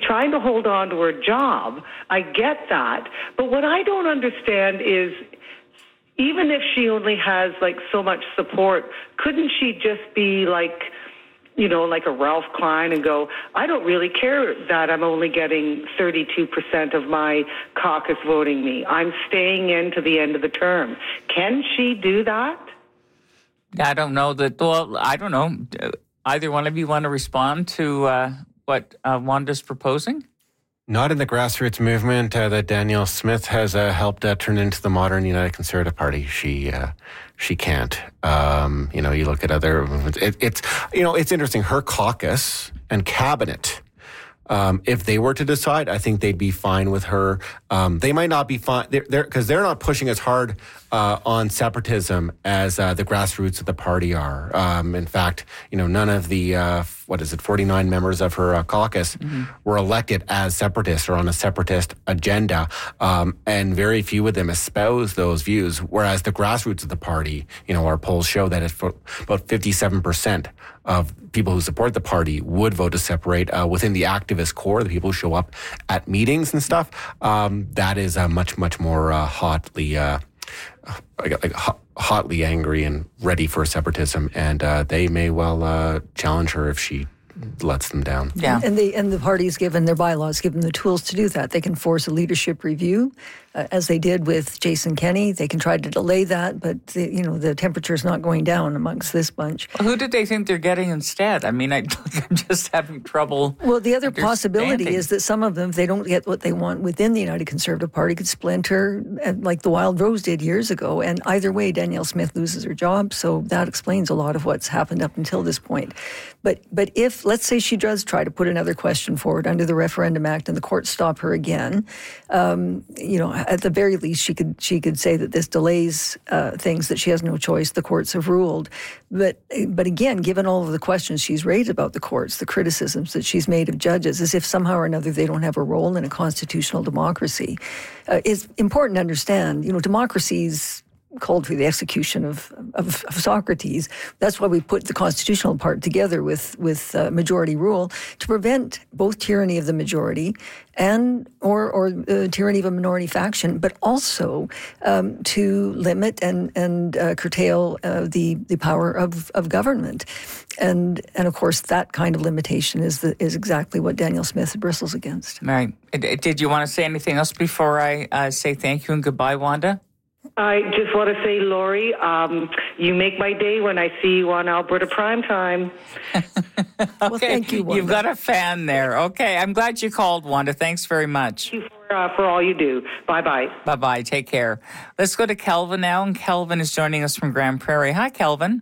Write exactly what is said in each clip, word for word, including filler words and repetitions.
trying to hold on to her job. I get that. But what I don't understand is, even if she only has like so much support, couldn't she just be like, you know, like a Ralph Klein and go, I don't really care that I'm only getting thirty-two percent of my caucus voting me. I'm staying in to the end of the term. Can she do that? I don't know that. Well, I don't know. Either one of you want to respond to uh, what uh, Wanda's proposing? Not in the grassroots movement uh, that Danielle Smith has uh, helped uh, turn into the modern United Conservative Party. She uh, she can't. Um, you know, you look at other movements. It, it's you know, it's interesting. Her caucus and cabinet, um, if they were to decide, I think they'd be fine with her. Um, they might not be fine. They're because they're, they're not pushing as hard uh, on separatism as uh, the grassroots of the party are. Um, in fact, you know, none of the uh, what is it, forty-nine members of her uh, caucus mm-hmm. were elected as separatists or on a separatist agenda, um, and very few of them espouse those views. Whereas the grassroots of the party, you know, our polls show that it's for about fifty-seven percent of people who support the party would vote to separate. Uh, within the activist core, the people who show up at meetings and stuff, um, that is uh, much, much more uh, hotly, uh, like, like hot, hotly angry and ready for separatism, and uh, they may well uh, challenge her if she lets them down. Yeah, and the and the party's given their bylaws give them the tools to do that. They can force a leadership review, uh, as they did with Jason Kenney. They can try to delay that, but the, you know the temperature's not going down amongst this bunch. Well, who did they think they're getting instead? I mean, I, I'm just having trouble. Well, the other possibility is that some of them, if they don't get what they want within the United Conservative Party, could splinter, like the Wild Rose did years ago. And either way, Danielle Smith loses her job, so that explains a lot of what's happened up until this point. But but if, let's say she does try to put another question forward under the Referendum Act and the courts stop her again, um, you know, at the very least she could she could say that this delays uh, things, that she has no choice, the courts have ruled. But but again, given all of the questions she's raised about the courts, the criticisms that she's made of judges, as if somehow or another they don't have a role in a constitutional democracy, uh, it's important to understand, you know, democracies called for the execution of, of, of Socrates. That's why we put the constitutional part together with with uh, majority rule, to prevent both tyranny of the majority and or or uh, tyranny of a minority faction, but also um, to limit and and uh, curtail uh, the the power of, of government. And and of course that kind of limitation is the, is exactly what Danielle Smith bristles against. Right. Did you want to say anything else before I uh, say thank you and goodbye, Wanda? I just want to say, Lori, um, you make my day when I see you on Alberta Primetime. Okay. Well, thank you, Wanda. You've got a fan there. Okay, I'm glad you called, Wanda. Thanks very much. Thank you for, uh, for all you do. Bye-bye. Bye-bye. Take care. Let's go to Kelvin now, and Kelvin is joining us from Grand Prairie. Hi, Kelvin.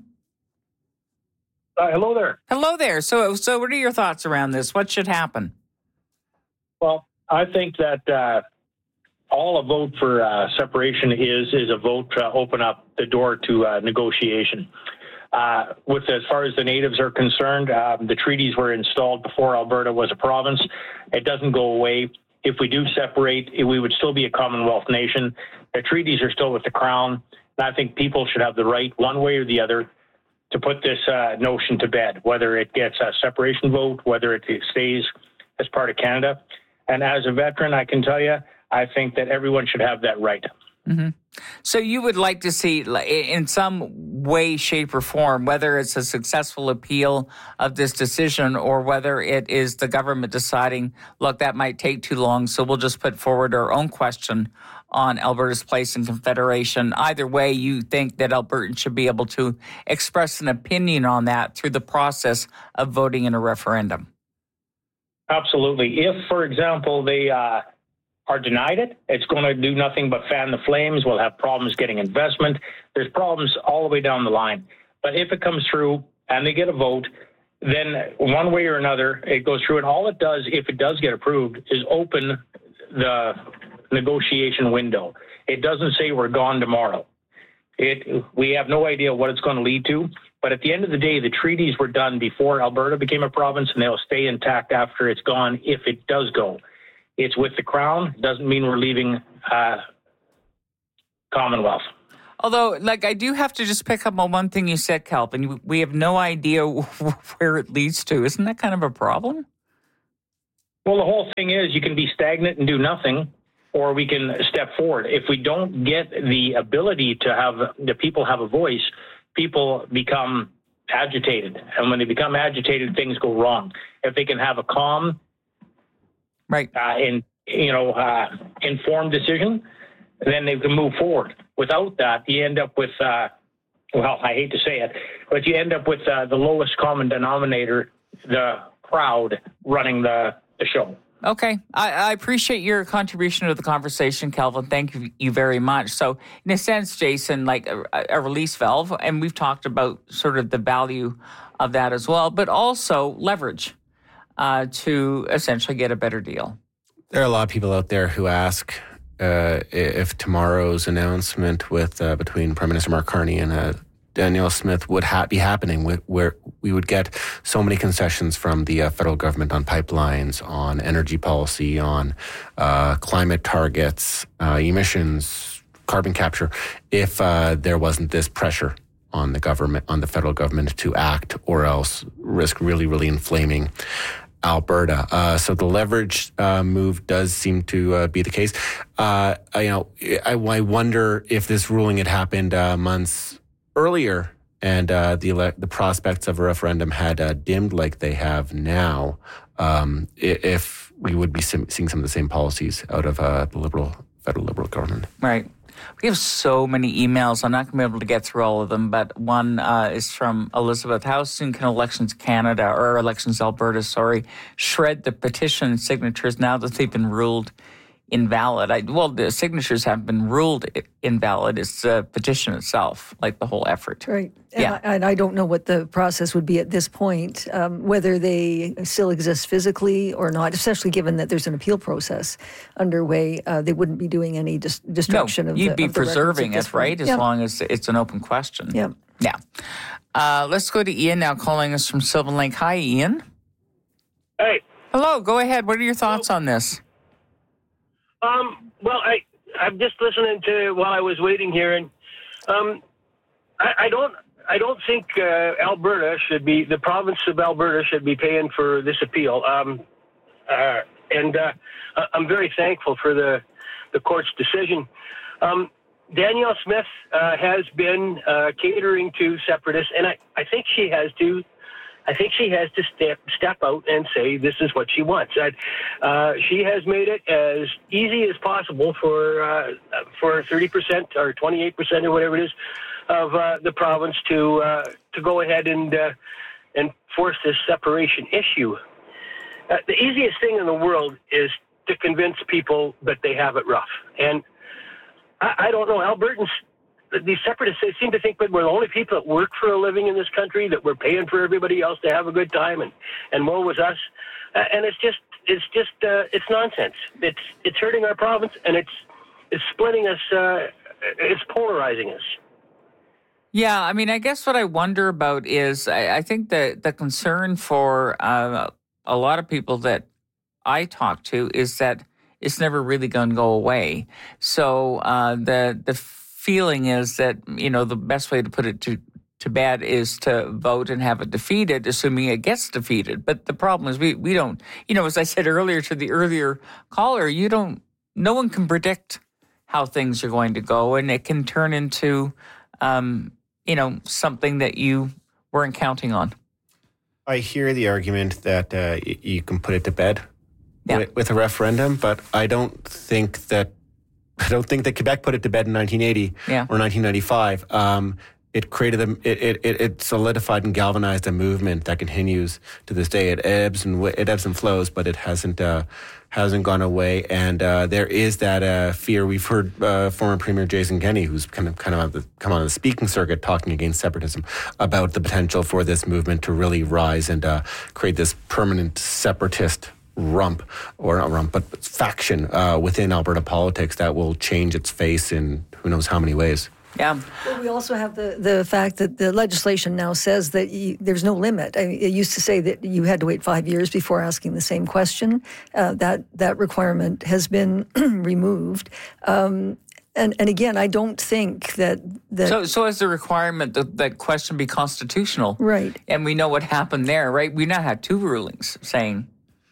Uh, hello there. Hello there. So, so what are your thoughts around this? What should happen? Well, I think that uh, all a vote for uh, separation is is a vote to open up the door to uh, negotiation. Uh, with as far as the natives are concerned, uh, the treaties were installed before Alberta was a province. It doesn't go away. If we do separate, we would still be a Commonwealth nation. The treaties are still with the Crown, and I think people should have the right, one way or the other, to put this uh, notion to bed, whether it gets a separation vote, whether it stays as part of Canada. And as a veteran, I can tell you, I think that everyone should have that right. Mm-hmm. So you would like to see, in some way, shape, or form, whether it's a successful appeal of this decision or whether it is the government deciding, look, that might take too long, so we'll just put forward our own question on Alberta's place in Confederation. Either way, you think that Albertans should be able to express an opinion on that through the process of voting in a referendum. Absolutely. If, for example, they uh, are denied it, it's going to do nothing but fan the flames. We'll have problems getting investment. There's problems all the way down the line. But if it comes through and they get a vote, then one way or another, it goes through. And all it does, if it does get approved, is open the negotiation window. It doesn't say we're gone tomorrow. It we have no idea what it's going to lead to. But at the end of the day, the treaties were done before Alberta became a province, and they'll stay intact after it's gone, if it does go. It's with the Crown. It doesn't mean we're leaving uh, Commonwealth. Although, like, I do have to just pick up on one thing you said, Calvin. We have no idea where it leads to. Isn't that kind of a problem? Well, the whole thing is you can be stagnant and do nothing, or we can step forward. If we don't get the ability to have the people have a voice, people become agitated. And when they become agitated, things go wrong. If they can have a calm, right, uh, in, you know, uh, informed decision, then they can move forward. Without that, you end up with, uh, well, I hate to say it, but you end up with uh, the lowest common denominator, the crowd running the, the show. Okay. I, I appreciate your contribution to the conversation, Kelvin. Thank you, you very much. So in a sense, Jason, like a, a release valve, and we've talked about sort of the value of that as well, but also leverage uh, to essentially get a better deal. There are a lot of people out there who ask uh, if tomorrow's announcement with uh, between Prime Minister Mark Carney and uh, Danielle Smith would ha- be happening, where we would get so many concessions from the uh, federal government on pipelines, on energy policy, on uh, climate targets, uh, emissions, carbon capture, if uh, there wasn't this pressure on the government, on the federal government to act, or else risk really, really inflaming Alberta. Uh, so the leverage uh, move does seem to uh, be the case. Uh, I, you know, I, I wonder if this ruling had happened uh, months earlier and uh, the ele- the prospects of a referendum had uh, dimmed like they have now, um, if we would be sim- seeing some of the same policies out of uh, the Liberal, federal Liberal government. Right. We have so many emails. I'm not going to be able to get through all of them, but one uh, is from Elizabeth. How soon can Elections Canada, or Elections Alberta, sorry, shred the petition signatures now that they've been ruled invalid? I, well, the signatures have been ruled invalid. It's the petition itself, like the whole effort. Right. And yeah. I, and I don't know what the process would be at this point, um, whether they still exist physically or not, especially given that there's an appeal process underway. Uh, they wouldn't be doing any dis- destruction no, of you'd the be of the preserving it, right, as yeah. long as it's an open question. Yeah. Yeah. Uh, let's go to Ian now, calling us from Sylvan Lake. Hi, Ian. Hey. Hello. Go ahead. What are your thoughts on this? Um, well, I, I'm just listening to while I was waiting here, and um, I, I don't, I don't think uh, Alberta should be, the province of Alberta should be paying for this appeal. Um, uh, and uh, I'm very thankful for the, the court's decision. Um, Danielle Smith uh, has been uh, catering to separatists, and I, I think she has to. I think she has to step step out and say this is what she wants. Uh, she has made it as easy as possible for uh, for thirty percent or twenty-eight percent or whatever it is of uh, the province to uh, to go ahead and uh, and force this separation issue. Uh, the easiest thing in the world is to convince people that they have it rough, and I, I don't know, Albertans. These separatists, they seem to think that we're the only people that work for a living in this country, that we're paying for everybody else to have a good time, and, and woe was us. Uh, and it's just, it's just, uh, it's nonsense. It's, it's hurting our province, and it's, it's splitting us. Uh, it's polarizing us. Yeah, I mean, I guess what I wonder about is, I, I think the the concern for uh, a lot of people that I talk to is that it's never really going to go away. So uh, the the feeling is that, you know, the best way to put it to, to bed is to vote and have it defeated, assuming it gets defeated. But the problem is we, we don't, you know, as I said earlier to the earlier caller, you don't, no one can predict how things are going to go, and it can turn into, um, you know, something that you weren't counting on. I hear the argument that uh, y- you can put it to bed yeah. with, with a referendum, but I don't think that I don't think that Quebec put it to bed in nineteen eighty yeah. or nineteen ninety-five. Um, it created a, it, it it solidified and galvanized a movement that continues to this day. It ebbs and it ebbs and flows, but it hasn't uh, hasn't gone away. And uh, there is that uh, fear. We've heard uh, former Premier Jason Kenney, who's kind of kind of the, come on the speaking circuit, talking against separatism, about the potential for this movement to really rise and uh, create this permanent separatist rump, or not rump, but faction uh, within Alberta politics that will change its face in who knows how many ways. Yeah. Well, we also have the, the fact that the legislation now says that you, there's no limit. I mean, it used to say that you had to wait five years before asking the same question. Uh, that that requirement has been removed. Um, and and again, I don't think that that. So so as the requirement that that question be constitutional, right? And we know what happened there, right? We now had two rulings saying.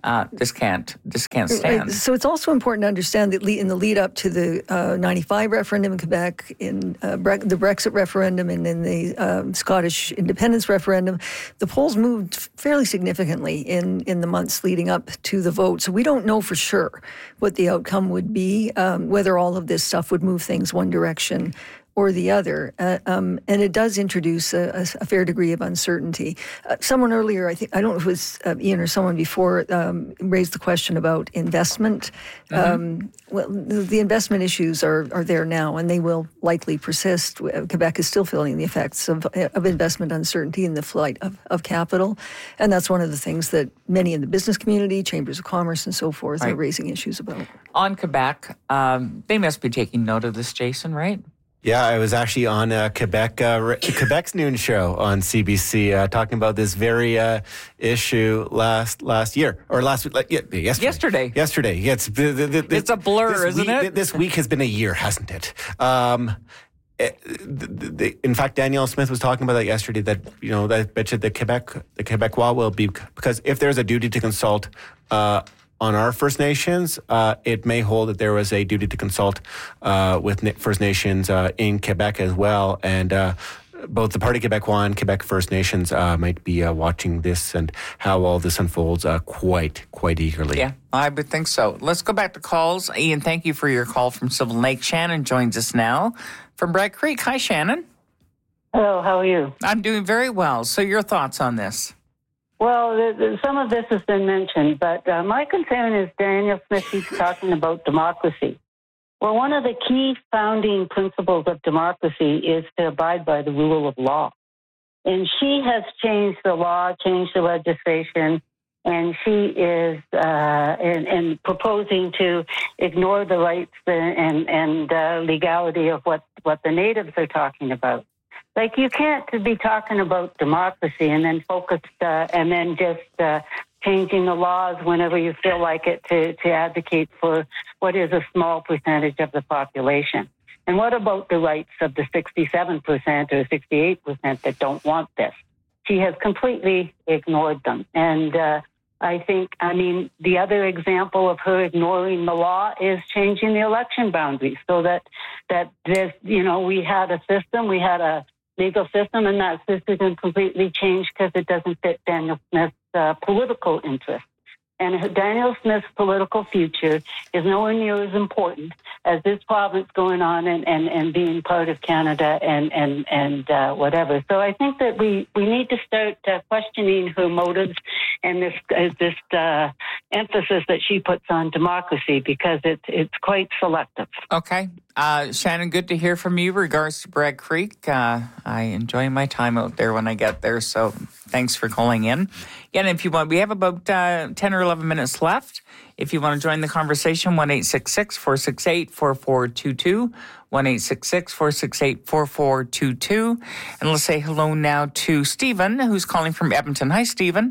uh, this can't this can't stand. So it's also important to understand that in the lead up to the uh, ninety-five referendum in Quebec, in uh, Bre- the Brexit referendum, and in the um, Scottish independence referendum, the polls moved fairly significantly in, in the months leading up to the vote. So we don't know for sure what the outcome would be, um, whether all of this stuff would move things one direction or the other. Uh, um, and it does introduce a, a, a fair degree of uncertainty. Uh, someone earlier, I think, I don't know if it was uh, Ian or someone before, um, raised the question about investment. Mm-hmm. Um, well, the, the investment issues are, are there now, and they will likely persist. Quebec is still feeling the effects of, of investment uncertainty in the flight of, of capital. And that's one of the things that many in the business community, chambers of commerce and so forth, right. are raising issues about. On Quebec, um, they must be taking note of this, Jason, right? Yeah, I was actually on uh, Quebec, uh, Quebec's noon show on C B C, uh, talking about this very uh, issue last last year or last week. Like, yeah, yesterday. Yesterday. Yesterday. It's the, the, the, it's a blur, isn't week, it? This week has been a year, hasn't it? Um, it the, the, in fact, Danielle Smith was talking about that yesterday. That you know, that bet you the Quebec, the Quebecois will be, because if there's a duty to consult. Uh, On our First Nations, uh, it may hold that there was a duty to consult uh, with First Nations uh, in Quebec as well. And uh, both the Parti Québécois and Quebec First Nations uh, might be uh, watching this and how all this unfolds uh, quite, quite eagerly. Yeah, I would think so. Let's go back to calls. Ian, thank you for your call from Sylvan Lake. Shannon joins us now from Bragg Creek. Hi, Shannon. Hello, how are you? I'm doing very well. So your thoughts on this? Well, the, the, some of this has been mentioned, but uh, my concern is Danielle Smith keeps talking about democracy. Well, one of the key founding principles of democracy is to abide by the rule of law. And she has changed the law, changed the legislation, and she is uh, and, and proposing to ignore the rights and, and uh, legality of what, what the natives are talking about. Like, you can't be talking about democracy and then focus uh, and then just uh, changing the laws whenever you feel like it to, to advocate for what is a small percentage of the population. And what about the rights of the sixty-seven percent or sixty-eight percent that don't want this? She has completely ignored them. And uh, I think, I mean, the other example of her ignoring the law is changing the election boundaries so that, that there's, you know, we had a system, we had a legal system, and that system completely changed because it doesn't fit Danielle Smith's uh, political interests. And Danielle Smith's political future is nowhere near as important as this province going on and, and, and being part of Canada and and and uh, whatever. So I think that we, we need to start uh, questioning her motives and this uh, this uh, emphasis that she puts on democracy, because it's it's quite selective. Okay. Uh, Shannon, good to hear from you. Regards to Bragg Creek, uh, I enjoy my time out there when I get there, so thanks for calling in. Yeah, and if you want, we have about uh, ten or eleven minutes left. If you want to join the conversation, one eight six six, four six eight, four four two two, one eight six six, four six eight, four four two two. And let's say hello now to Stephen, who's calling from Edmonton. Hi, Stephen.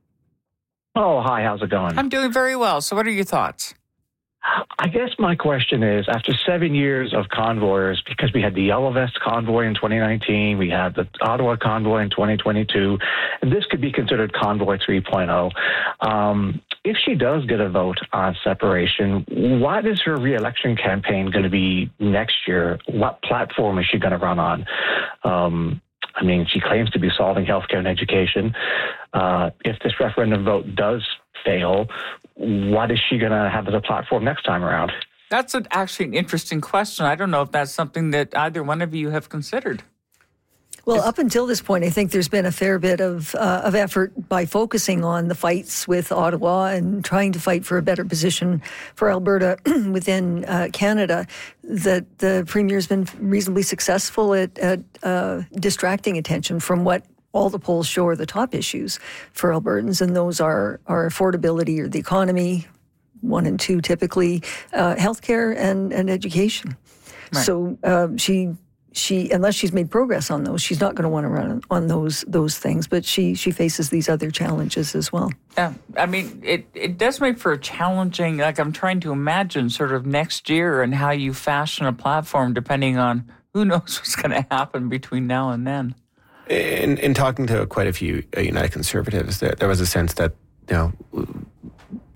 Oh, hi, how's it going? I'm doing very well. So what are your thoughts? I guess my question is, after seven years of convoyers, because we had the Yellow Vest convoy in twenty nineteen, we had the Ottawa convoy in twenty twenty-two, and this could be considered convoy three point oh. Um, if she does get a vote on separation, what is her re-election campaign going to be next year? What platform is she going to run on? Um, I mean, she claims to be solving healthcare and education. Uh, if this referendum vote does fail, what is she going to have as a platform next time around? That's an, actually an interesting question. I don't know if that's something that either one of you have considered. Well, up until this point, I think there's been a fair bit of uh, of effort by focusing on the fights with Ottawa and trying to fight for a better position for Alberta within uh, Canada, that the Premier's been reasonably successful at, at uh, distracting attention from what all the polls show are the top issues for Albertans, and those are, are affordability or the economy, one and two typically, uh, healthcare and, and education. Right. So uh, she... She, unless she's made progress on those, she's not going to want to run on those those things. But she she faces these other challenges as well. Yeah, I mean, it, it does make for a challenging. Like, I'm trying to imagine sort of next year and how you fashion a platform, depending on who knows what's going to happen between now and then. In in talking to quite a few uh, United Conservatives, there, there was a sense that, you know,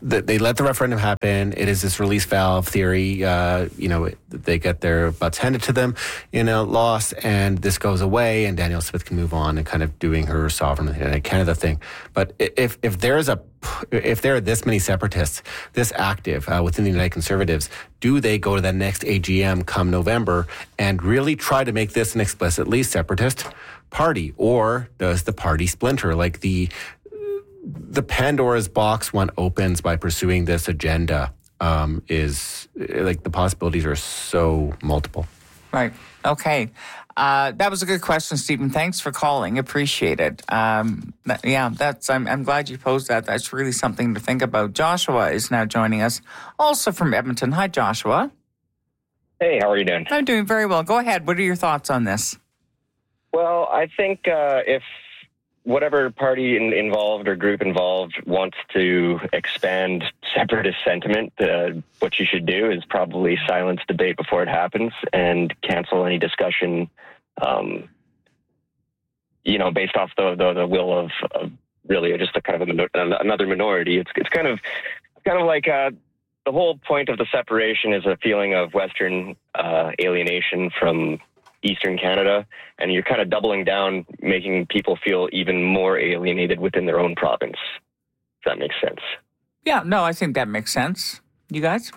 the, they let the referendum happen. It is this release valve theory. Uh, you know, they get their butts handed to them in a loss, and this goes away, and Danielle Smith can move on and kind of doing her sovereign Canada thing. But if if there's a if there are this many separatists, this active uh, within the United Conservatives, do they go to the next A G M come November and really try to make this an explicitly separatist party, or does the party splinter? Like the the Pandora's box one opens by pursuing this agenda um, is like the possibilities are so multiple. Right. Okay. Uh, that was a good question, Stephen. Thanks for calling. Appreciate it. Um, that, yeah, that's. I'm, I'm glad you posed that. That's really something to think about. Joshua is now joining us, also from Edmonton. Hi, Joshua. Hey, how are you doing? I'm doing very well. Go ahead. What are your thoughts on this? Well, I think uh, if whatever party in, involved or group involved wants to expand separatist sentiment, uh, what you should do is probably silence debate before it happens and cancel any discussion, um, you know, based off the the, the will of, of really just a kind of a, another minority. It's it's kind of kind of like uh, the whole point of the separation is a feeling of Western uh, alienation from Eastern Canada, and you're kind of doubling down, making people feel even more alienated within their own province. If that makes sense. Yeah, no, I think that makes sense. You guys?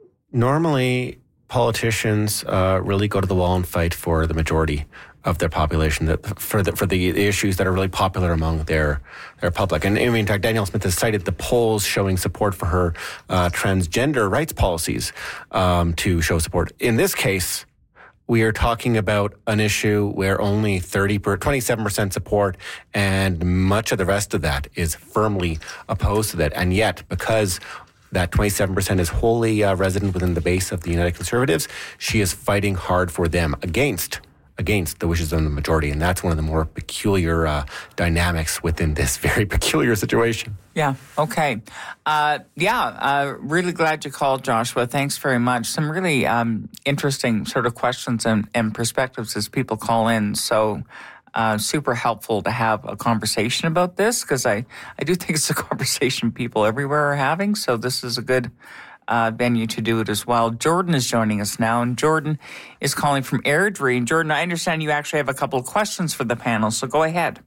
Normally, politicians uh, really go to the wall and fight for the majority of their population, that for the for the issues that are really popular among their their public. And I mean, in fact, Danielle Smith has cited the polls showing support for her uh, transgender rights policies um, to show support. In this case, we are talking about an issue where only thirty per, twenty-seven percent support, and much of the rest of that is firmly opposed to that. And yet, because that twenty-seven percent is wholly uh, resident within the base of the United Conservatives, she is fighting hard for them against against the wishes of the majority. And that's one of the more peculiar uh, dynamics within this very peculiar situation. Yeah, okay. Uh, yeah, uh, really glad you called, Joshua. Thanks very much. Some really um, interesting sort of questions and, and perspectives as people call in. So uh, super helpful to have a conversation about this, because I, I do think it's a conversation people everywhere are having. So this is a good Uh, venue to do it as well. Jordan is joining us now, and Jordan is calling from Airdrie. And Jordan, I understand you actually have a couple of questions for the panel, so go ahead.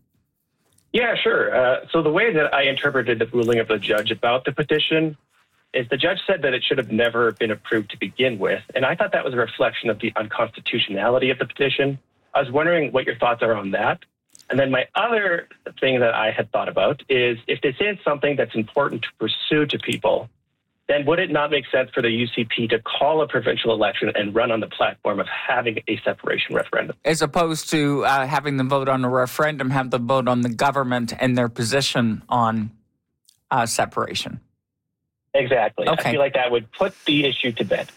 Yeah, sure. Uh, so the way that I interpreted the ruling of the judge about the petition is the judge said that it should have never been approved to begin with, and I thought that was a reflection of the unconstitutionality of the petition. I was wondering what your thoughts are on that. And then my other thing that I had thought about is if this is something that's important to pursue to people, then would it not make sense for the U C P to call a provincial election and run on the platform of having a separation referendum? As opposed to uh, having them vote on a referendum, have them vote on the government and their position on uh, separation. Exactly. Okay. I feel like that would put the issue to bed.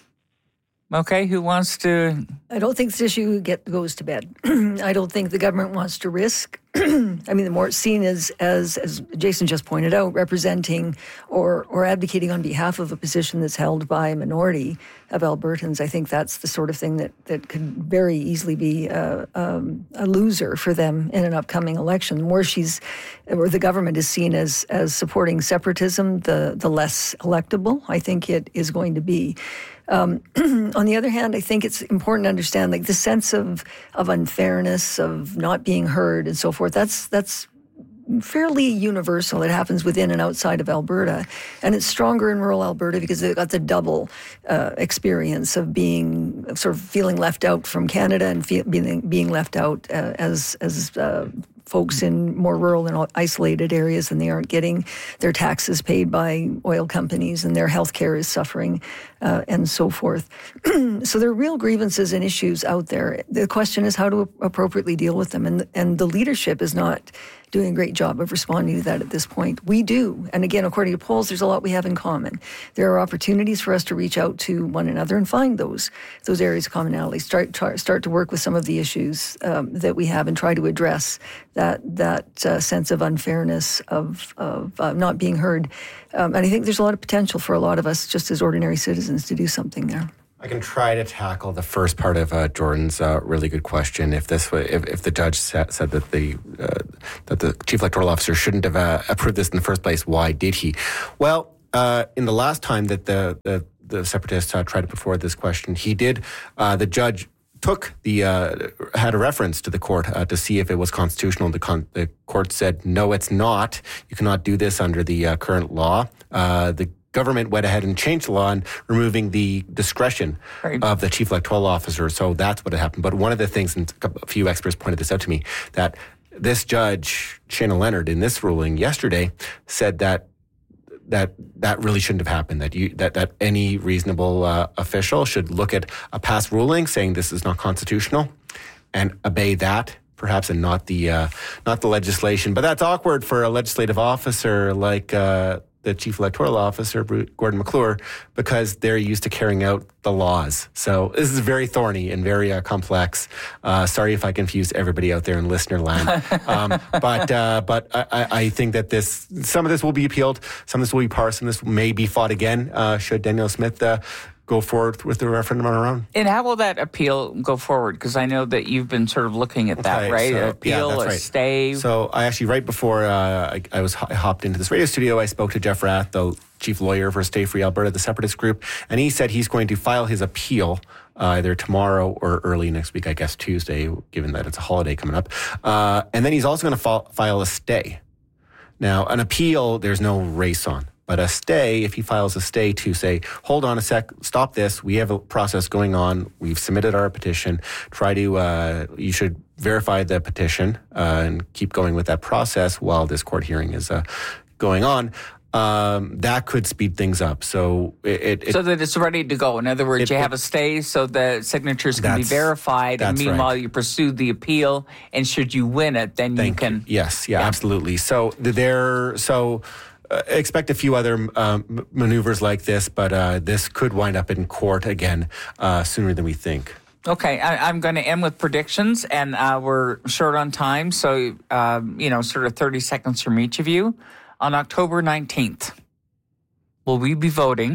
Okay, who wants to? I don't think this issue get, goes to bed. I don't think the government wants to risk. I mean, the more it's seen as, as, as Jason just pointed out, representing or, or advocating on behalf of a position that's held by a minority of Albertans, I think that's the sort of thing that, that could very easily be a, um, a loser for them in an upcoming election. The more she's, or the government is seen as, as supporting separatism, the, the less electable I think it is going to be. Um, on the other hand, I think it's important to understand, like, the sense of of unfairness, of not being heard, and so forth. That's that's fairly universal. It happens within and outside of Alberta, and it's stronger in rural Alberta because they've got the double uh, experience of being sort of feeling left out from Canada and feel, being being left out uh, as as. Uh, folks in more rural and isolated areas, and they aren't getting their taxes paid by oil companies, and their health care is suffering, uh, and so forth. So there are real grievances and issues out there. The question is how to appropriately deal with them, and and the leadership is not doing a great job of responding to that at this point. We do, and again, according to polls, there's a lot we have in common. There are opportunities for us to reach out to one another and find those those areas of commonality. Start try, start to work with some of the issues um, that we have, and try to address that that uh, sense of unfairness, of of uh, not being heard. Um, and I think there's a lot of potential for a lot of us, just as ordinary citizens, to do something there. I can try to tackle the first part of uh, Jordan's uh, really good question. If this, if, if the judge said, said that the uh, that the chief electoral officer shouldn't have uh, approved this in the first place, why did he? Well, uh, in the last time that the the, the separatists uh, tried to put forward this question, he did. Uh, the judge took the uh, had a reference to the court uh, to see if it was constitutional. The, con- the court said no, it's not. You cannot do this under the uh, current law. Uh, the government went ahead and changed the law and removing the discretion right. of the chief electoral officer. So that's what had happened. But one of the things, and a few experts pointed this out to me, that this judge, Shana Leonard, in this ruling yesterday, said that that that really shouldn't have happened, that you that, that any reasonable uh, official should look at a past ruling saying this is not constitutional and obey that, perhaps, and not the uh, not the legislation. But that's awkward for a legislative officer like uh, the chief electoral officer, Gordon McClure, because they're used to carrying out the laws. So this is very thorny and very uh, complex. Uh, sorry if I confused everybody out there in listener land. Um, but uh, but I, I think that this some of this will be appealed, some of this will be parsed, and this may be fought again uh, should Danielle Smith uh, go forward with the referendum on her own. And how will that appeal go forward? Because I know that you've been sort of looking at that, okay, right? So, appeal, yeah, that's a right. stay. So I actually, right before uh, I, I was I hopped into this radio studio, I spoke to Jeff Rath, the chief lawyer for Stay Free Alberta, the Separatist group, and he said he's going to file his appeal uh, either tomorrow or early next week, I guess Tuesday, given that it's a holiday coming up. Uh, and then he's also going to file, file a stay. Now, an appeal, there's no race on. But a stay, if he files a stay to say, hold on a sec, stop this, we have a process going on, we've submitted our petition, try to, uh, you should verify the petition uh, and keep going with that process while this court hearing is uh, going on. Um, that could speed things up. So it, it so that it's ready to go. In other words, it, you have a stay so the signatures can be verified, and meanwhile right. you pursue the appeal. And should you win it, then Thank you can. You. Yes, yeah, yeah, absolutely. So there, so. Uh, expect a few other um, maneuvers like this, but uh, this could wind up in court again uh, sooner than we think. Okay, I, I'm going to end with predictions, and uh, we're short on time, so, um, you know, sort of thirty seconds from each of you. On October nineteenth, will we be voting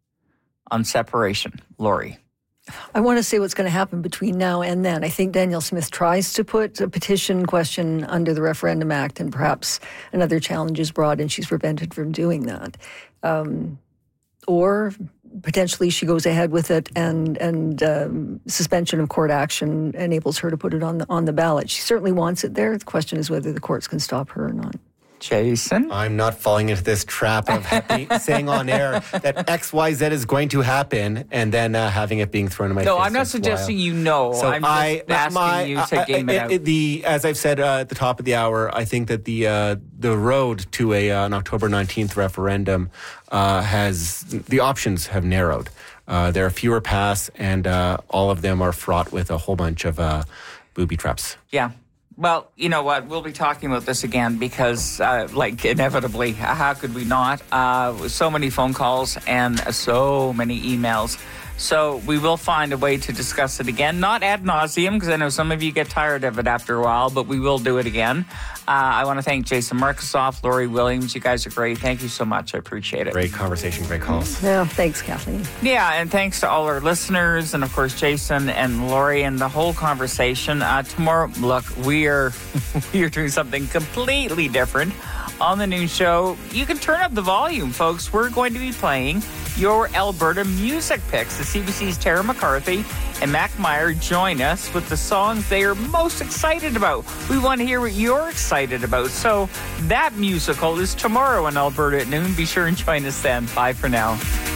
on separation? Lori. I want to say what's going to happen between now and then. I think Danielle Smith tries to put a petition question under the Referendum Act, and perhaps another challenge is brought and she's prevented from doing that. Um, or potentially she goes ahead with it and and um, suspension of court action enables her to put it on the, on the ballot. She certainly wants it there. The question is whether the courts can stop her or not. Jason? I'm not falling into this trap of saying on air that X Y Z is going to happen and then uh, having it being thrown in my no, face. No, I'm not suggesting while. you know. So I'm I, just asking my, you to uh, game it, it out. It, the, as I've said uh, at the top of the hour, I think that the uh, the road to a uh, an October nineteenth referendum uh, has, the options have narrowed. Uh, there are fewer paths, and uh, all of them are fraught with a whole bunch of uh, booby traps. Yeah. Well, you know what? We'll be talking about this again because, uh, like, inevitably, how could we not? Uh, so many phone calls and so many emails. So we will find a way to discuss it again, not ad nauseum, because I know some of you get tired of it after a while, but we will do it again. Uh, I want to thank Jason Markusoff, Lori Williams. You guys are great. Thank you so much. I appreciate it. Great conversation, great calls. Yeah, thanks, Kathleen. Yeah, and thanks to all our listeners, and of course, Jason and Lori and the whole conversation. Uh, tomorrow, look, we are we are doing something completely different on the noon show. You can turn up the volume, folks. We're going to be playing your Alberta music picks. The C B C's Tara McCarthy and Mac Meyer join us with the songs they are most excited about. We want to hear what you're excited about. So that musical is tomorrow in Alberta at noon. Be sure and join us then. Bye for now.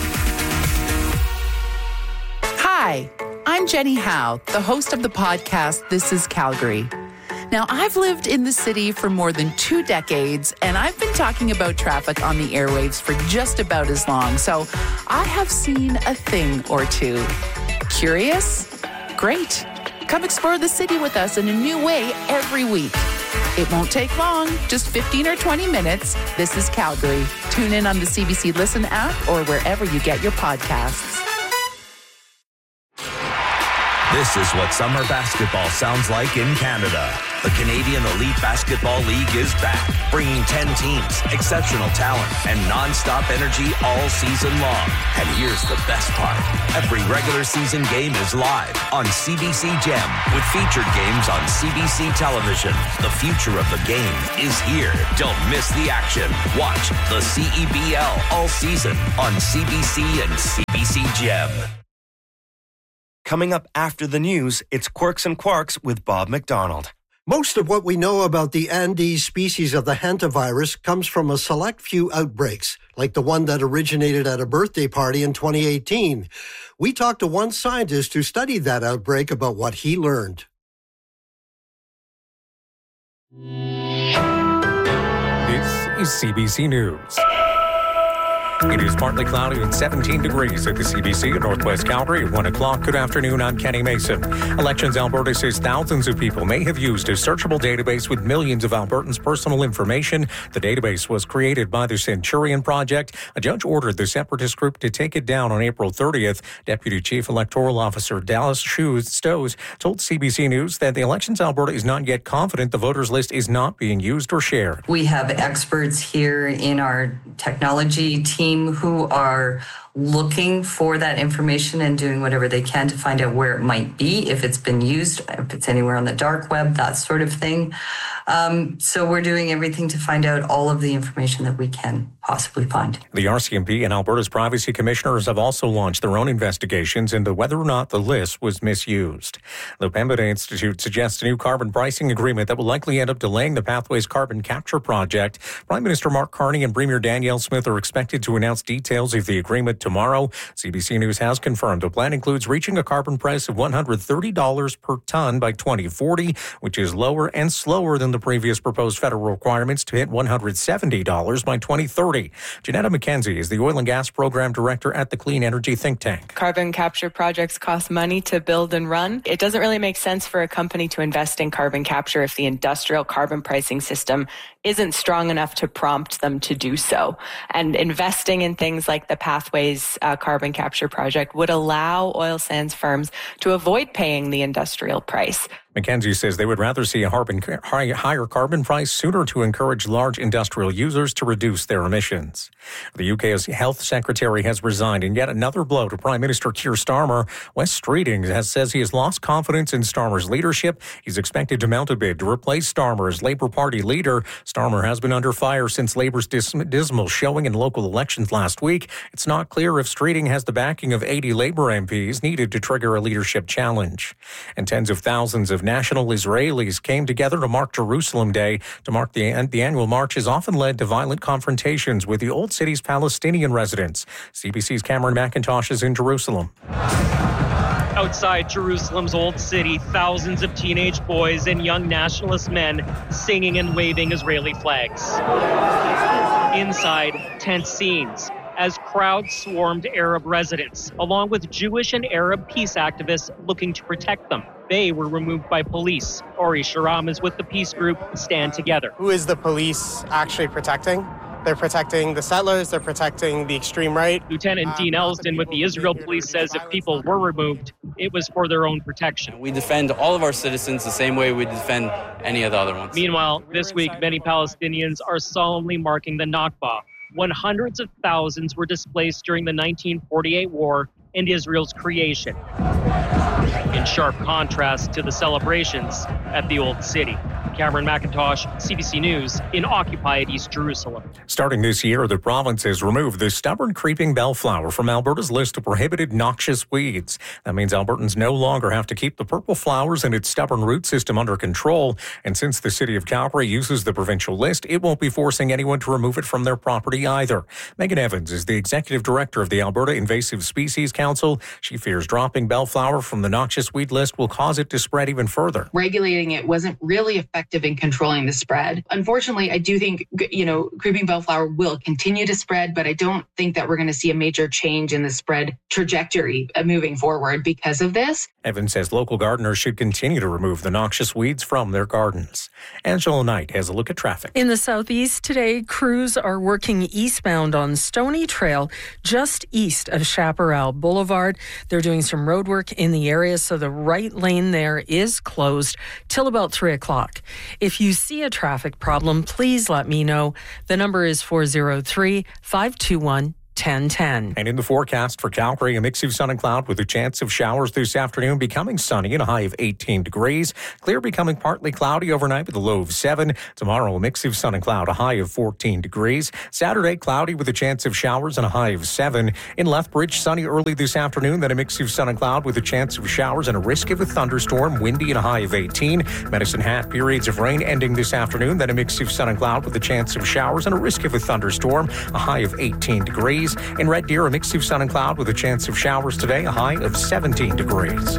Hi, I'm Jenny Howe, the host of the podcast This is Calgary. Now, I've lived in the city for more than two decades, and I've been talking about traffic on the airwaves for just about as long, so I have seen a thing or two. Curious? Great. Come explore the city with us in a new way every week. It won't take long, just fifteen or twenty minutes. This is Calgary. Tune in on the C B C Listen app or wherever you get your podcasts. This is what summer basketball sounds like in Canada. The Canadian Elite Basketball League is back, bringing ten teams, exceptional talent, and non-stop energy all season long. And here's the best part. Every regular season game is live on C B C Gem with featured games on C B C television. The future of the game is here. Don't miss the action. Watch the C E B L all season on C B C and C B C Gem. Coming up after the news, it's Quirks and Quarks with Bob McDonald. Most of what we know about the Andes species of the hantavirus comes from a select few outbreaks, like the one that originated at a birthday party in twenty eighteen. We talked to one scientist who studied that outbreak about what he learned. This is C B C News. It is partly cloudy and seventeen degrees at the C B C in Northwest Calgary at one o'clock. Good afternoon, I'm Kenny Mason. Elections Alberta says thousands of people may have used a searchable database with millions of Albertans' personal information. The database was created by the Centurion Project. A judge ordered the separatist group to take it down on April thirtieth. Deputy Chief Electoral Officer Dallas Stowes told C B C News that the Elections Alberta is not yet confident the voters list is not being used or shared. We have experts here in our technology team who are looking for that information and doing whatever they can to find out where it might be, if it's been used, if it's anywhere on the dark web, that sort of thing. Um, so we're doing everything to find out all of the information that we can possibly find. The R C M P and Alberta's privacy commissioners have also launched their own investigations into whether or not the list was misused. The Pembina Institute suggests a new carbon pricing agreement that will likely end up delaying the Pathways carbon capture project. Prime Minister Mark Carney and Premier Danielle Smith are expected to announce details of the agreement tomorrow. C B C News has confirmed the plan includes reaching a carbon price of one hundred thirty dollars per ton by twenty forty, which is lower and slower than the previous proposed federal requirements to hit one hundred seventy dollars by twenty thirty. Janetta McKenzie is the Oil and Gas Program Director at the Clean Energy Think Tank. Carbon capture projects cost money to build and run. It doesn't really make sense for a company to invest in carbon capture if the industrial carbon pricing system isn't strong enough to prompt them to do so. And investing in things like the Pathways uh, carbon capture project would allow oil sands firms to avoid paying the industrial price. McKenzie says they would rather see a higher carbon price sooner to encourage large industrial users to reduce their emissions. The U K's health secretary has resigned in yet another blow to Prime Minister Keir Starmer. Wes Streeting has says he has lost confidence in Starmer's leadership. He's expected to mount a bid to replace Starmer as Labour Party leader. Starmer has been under fire since Labour's dis- dismal showing in local elections last week. It's not clear if Streeting has the backing of eighty Labour M Ps needed to trigger a leadership challenge. And tens of thousands of national Israelis came together to mark Jerusalem Day. To mark the, the annual march has often led to violent confrontations with the old city's Palestinian residents. C B C's Cameron McIntosh is in Jerusalem. Outside Jerusalem's old city, thousands of teenage boys and young nationalist men singing and waving Israeli flags. Inside, tense scenes as crowds swarmed Arab residents, along with Jewish and Arab peace activists looking to protect them. They were removed by police. Ori Sharam is with the peace group Stand Together. Who is the police actually protecting? They're protecting the settlers, they're protecting the extreme right. Lieutenant uh, Dean Elston with the Israel Police says if people were removed, it was for their own protection. We defend all of our citizens the same way we defend any of the other ones. Meanwhile, this week, many Palestinians are solemnly marking the Nakba, when hundreds of thousands were displaced during the nineteen forty-eight war and Israel's creation, in sharp contrast to the celebrations at the old city. Cameron McIntosh, C B C News, in occupied East Jerusalem. Starting this year, the province has removed the stubborn creeping bellflower from Alberta's list of prohibited noxious weeds. That means Albertans no longer have to keep the purple flowers and its stubborn root system under control. And since the city of Calgary uses the provincial list, it won't be forcing anyone to remove it from their property either. Megan Evans is the executive director of the Alberta Invasive Species Council. She fears dropping bellflower from the noxious weed list will cause it to spread even further. Regulating it wasn't really effective effective in controlling the spread. Unfortunately, I do think, you know, creeping bellflower will continue to spread, but I don't think that we're going to see a major change in the spread trajectory moving forward because of this. Evans says local gardeners should continue to remove the noxious weeds from their gardens. Angela Knight has a look at traffic. In the southeast today, crews are working eastbound on Stony Trail, just east of Chaparral Boulevard. They're doing some road work in the area, so the right lane there is closed till about three o'clock. If you see a traffic problem, please let me know. The number is four oh three, five two one, ten ten. And in the forecast for Calgary, a mix of sun and cloud with a chance of showers this afternoon, becoming sunny and a high of eighteen degrees. Clear becoming partly cloudy overnight with a low of seven. Tomorrow, a mix of sun and cloud, a high of fourteen degrees. Saturday, cloudy with a chance of showers and a high of seven. In Lethbridge, sunny early this afternoon, then a mix of sun and cloud with a chance of showers and a risk of a thunderstorm, windy and a high of eighteen. Medicine Hat, periods of rain ending this afternoon, then a mix of sun and cloud with a chance of showers and a risk of a thunderstorm, a high of eighteen degrees. In Red Deer, a mix of sun and cloud with a chance of showers today, a high of seventeen degrees.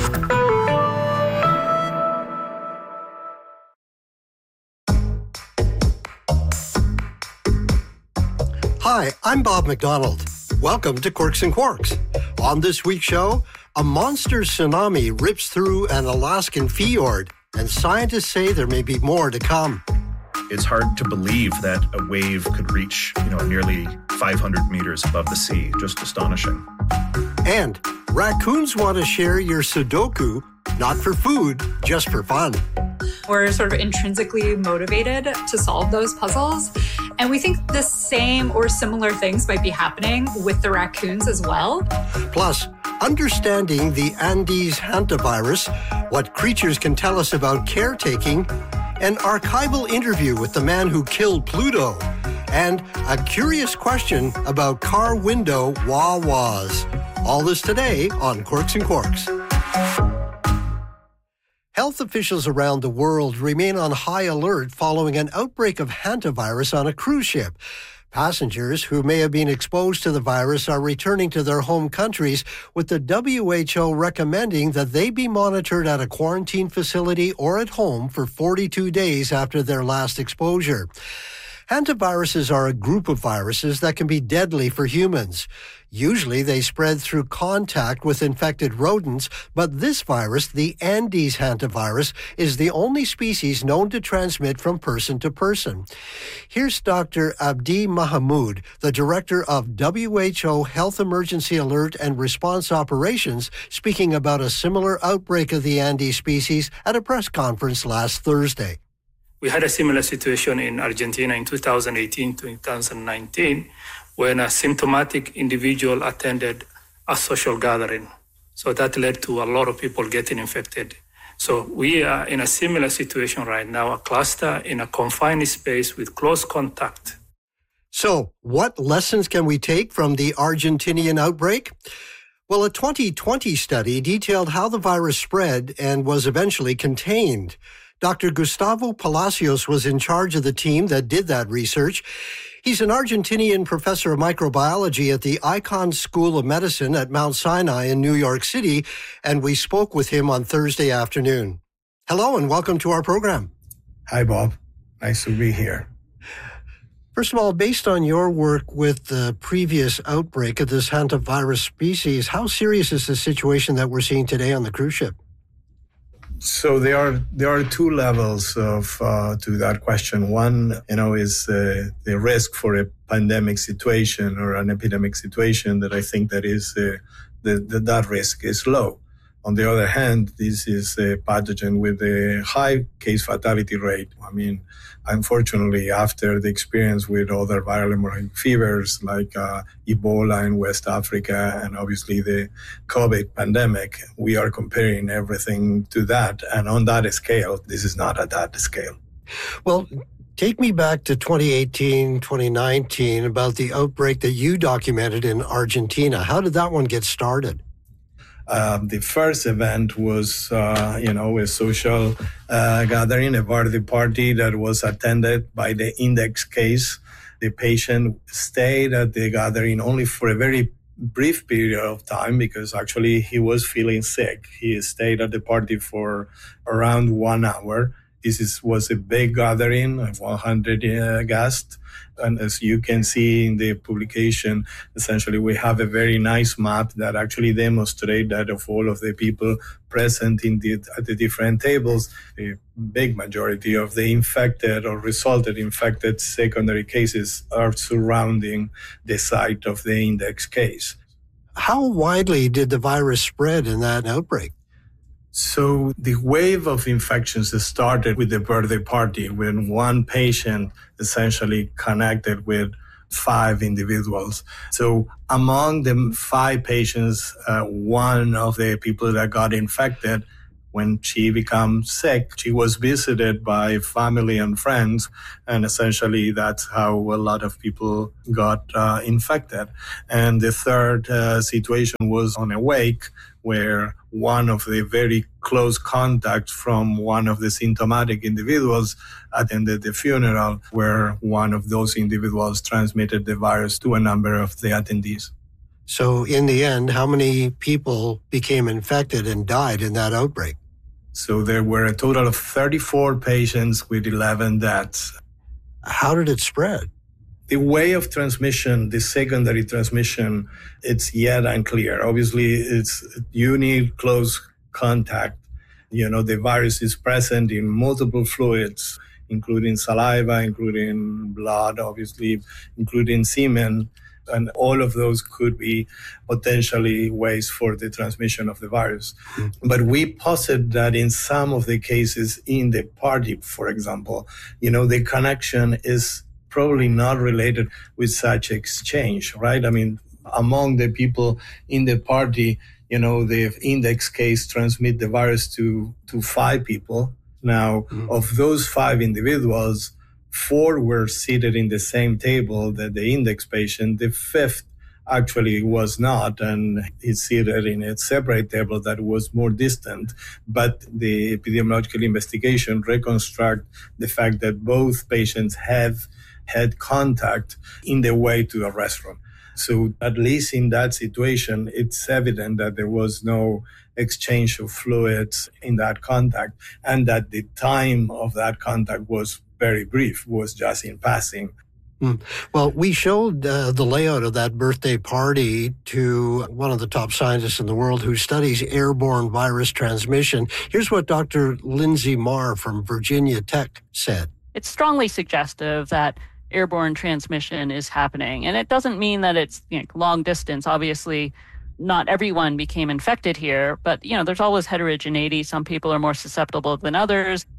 Hi, I'm Bob McDonald. Welcome to Quirks and Quarks. On this week's show, a monster tsunami rips through an Alaskan fjord, and scientists say there may be more to come. It's hard to believe that a wave could reach, you know, nearly five hundred meters above the sea. Just astonishing. And raccoons want to share your Sudoku, not for food, just for fun. We're sort of intrinsically motivated to solve those puzzles. And we think the same or similar things might be happening with the raccoons as well. Plus, understanding the Andes hantavirus, what creatures can tell us about caretaking, an archival interview with the man who killed Pluto, and a curious question about car window wah-wahs. All this today on Quirks and Quarks. Health officials around the world remain on high alert following an outbreak of hantavirus on a cruise ship. Passengers who may have been exposed to the virus are returning to their home countries, with the W H O recommending that they be monitored at a quarantine facility or at home for forty-two days after their last exposure. Hantaviruses are a group of viruses that can be deadly for humans. Usually they spread through contact with infected rodents, but this virus, the Andes hantavirus, is the only species known to transmit from person to person. Here's Doctor Abdi Mahmoud, the director of W H O Health Emergency Alert and Response Operations, speaking about a similar outbreak of the Andes species at a press conference last Thursday. We had a similar situation in Argentina in two thousand eighteen to two thousand nineteen when a symptomatic individual attended a social gathering. So that led to a lot of people getting infected. So we are in a similar situation right now, a cluster in a confined space with close contact. So what lessons can we take from the Argentinian outbreak? Well, a twenty twenty study detailed how the virus spread and was eventually contained. Doctor Gustavo Palacios was in charge of the team that did that research. He's an Argentinian professor of microbiology at the Icahn School of Medicine at Mount Sinai in New York City, and we spoke with him on Thursday afternoon. Hello, and welcome to our program. Hi, Bob. Nice to be here. First of all, based on your work with the previous outbreak of this hantavirus species, how serious is the situation that we're seeing today on the cruise ship? So there are there are two levels of uh, to that question. One, you know, is uh, the risk for a pandemic situation or an epidemic situation that I think that is uh, the, the, that risk is low. On the other hand, this is a pathogen with a high case fatality rate. I mean, unfortunately, after the experience with other viral hemorrhagic fevers like uh, Ebola in West Africa and obviously the COVID pandemic, we are comparing everything to that. And on that scale, this is not at that scale. Well, take me back to twenty eighteen, twenty nineteen, about the outbreak that you documented in Argentina. How did that one get started? Um, the first event was, uh, you know, a social uh, gathering, a birthday party that was attended by the index case. The patient stayed at the gathering only for a very brief period of time because actually he was feeling sick. He stayed at the party for around one hour. This is, was a big gathering of one hundred uh, guests. And as you can see in the publication, essentially we have a very nice map that actually demonstrates that of all of the people present in the, at the different tables, a big majority of the infected or resulted infected secondary cases are surrounding the site of the index case. How widely did the virus spread in that outbreak? So the wave of infections started with the birthday party when one patient essentially connected with five individuals. So among the five patients, uh, one of the people that got infected, when she became sick, she was visited by family and friends, and essentially that's how a lot of people got uh, infected. And the third uh, situation was on a wake, where one of the very close contacts from one of the symptomatic individuals attended the funeral, where one of those individuals transmitted the virus to a number of the attendees. So in the end, how many people became infected and died in that outbreak? So there were a total of thirty-four patients with eleven deaths. How did it spread? The way of transmission, the secondary transmission, it's yet unclear. Obviously, it's you need close contact. You know, the virus is present in multiple fluids, including saliva, including blood, obviously, including semen. And all of those could be potentially ways for the transmission of the virus. Mm-hmm. But we posit that in some of the cases in the party, for example, you know, the connection is probably not related with such exchange, right? I mean, among the people in the party, you know, the index case transmit the virus to, to five people. Now, mm-hmm. of those five individuals, four were seated in the same table that the index patient. The fifth actually was not, and is seated in a separate table that was more distant. But the epidemiological investigation reconstruct the fact that both patients have had contact in the way to the restroom. So at least in that situation, it's evident that there was no exchange of fluids in that contact, and that the time of that contact was very brief, was just in passing. Mm. Well, we showed uh, the layout of that birthday party to one of the top scientists in the world who studies airborne virus transmission. Here's what Doctor Lindsay Marr from Virginia Tech said. It's strongly suggestive that airborne transmission is happening. And it doesn't mean that it's, you know, long distance. Obviously, not everyone became infected here, but, you know, there's always heterogeneity. Some people are more susceptible than others.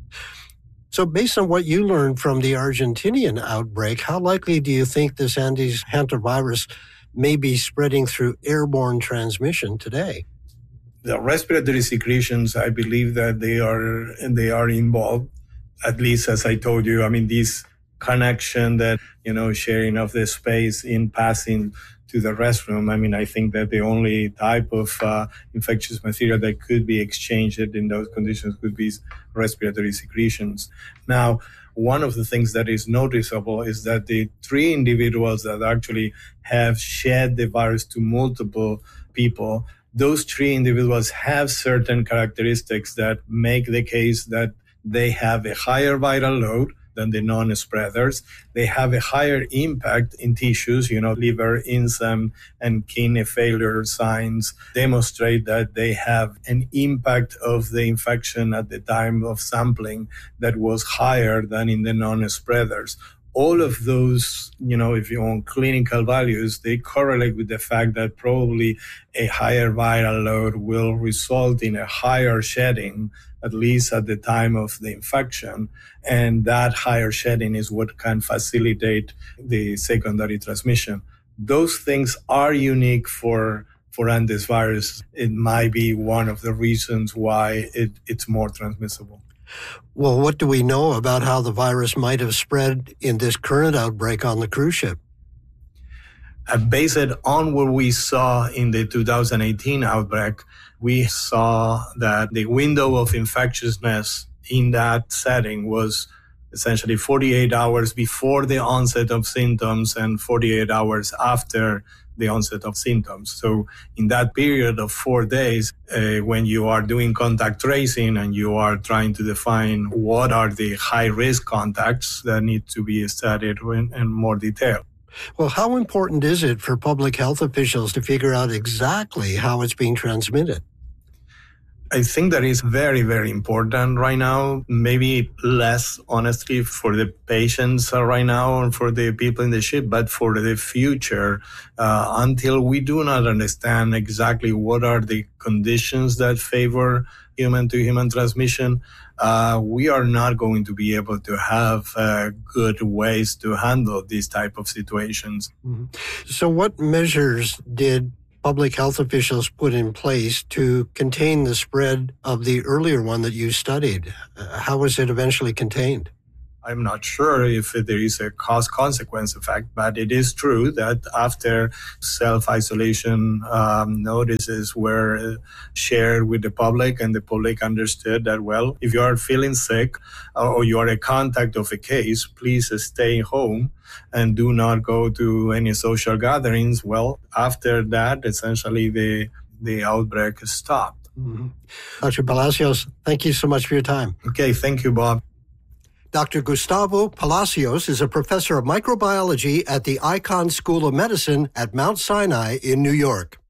So based on what you learned from the Argentinian outbreak, how likely do you think this Andes hantavirus may be spreading through airborne transmission today? The respiratory secretions, I believe that they are they are involved, at least as I told you. I mean, this connection that, you know, sharing of the space in passing to the restroom. I mean, I think that the only type of uh, infectious material that could be exchanged in those conditions could be respiratory secretions. Now, one of the things that is noticeable is that the three individuals that actually have shed the virus to multiple people, those three individuals have certain characteristics that make the case that they have a higher viral load than the non-spreaders. They have a higher impact in tissues, you know, liver, enzyme, and kidney failure signs demonstrate that they have an impact of the infection at the time of sampling that was higher than in the non-spreaders. All of those, you know, if you want clinical values, they correlate with the fact that probably a higher viral load will result in a higher shedding, at least at the time of the infection. And that higher shedding is what can facilitate the secondary transmission. Those things are unique for, for Andes virus. It might be one of the reasons why it, it's more transmissible. Well, what do we know about how the virus might have spread in this current outbreak on the cruise ship? Uh, based on what we saw in the two thousand eighteen outbreak, we saw that the window of infectiousness in that setting was essentially forty-eight hours before the onset of symptoms and forty-eight hours after the onset of symptoms. So in that period of four days, uh, when you are doing contact tracing and you are trying to define what are the high-risk contacts that need to be studied in, in more detail. Well, how important is it for public health officials to figure out exactly how it's being transmitted? I think that is very, very important right now. Maybe less, honestly, for the patients right now and for the people in the ship, but for the future, uh, until we do not understand exactly what are the conditions that favor human-to-human transmission, uh, we are not going to be able to have uh, good ways to handle these type of situations. Mm-hmm. So what measures did public health officials put in place to contain the spread of the earlier one that you studied? Uh, how was it eventually contained? I'm not sure if there is a cause-consequence effect, but it is true that after self-isolation um, notices were shared with the public and the public understood that, well, if you are feeling sick or you are a contact of a case, please stay home and do not go to any social gatherings. Well, after that, essentially the, the outbreak stopped. Mm-hmm. Doctor Palacios, thank you so much for your time. Okay, thank you, Bob. Doctor Gustavo Palacios is a professor of microbiology at the Icahn School of Medicine at Mount Sinai in New York.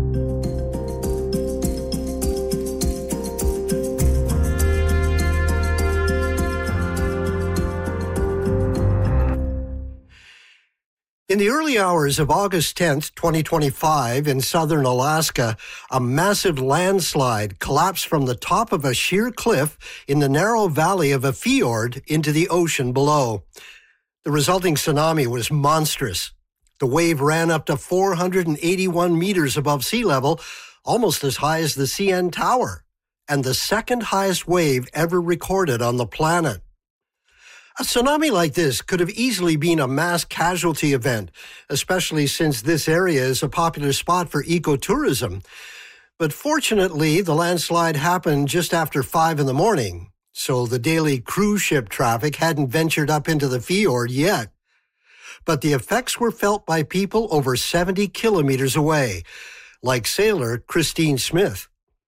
In the early hours of August tenth, twenty twenty-five, in southern Alaska, a massive landslide collapsed from the top of a sheer cliff in the narrow valley of a fjord into the ocean below. The resulting tsunami was monstrous. The wave ran up to four hundred eighty-one meters above sea level, almost as high as the C N Tower, and the second highest wave ever recorded on the planet. A tsunami like this could have easily been a mass casualty event, especially since this area is a popular spot for ecotourism. But fortunately, the landslide happened just after five in the morning, so the daily cruise ship traffic hadn't ventured up into the fjord yet. But the effects were felt by people over seventy kilometers away, like sailor Christine Smith.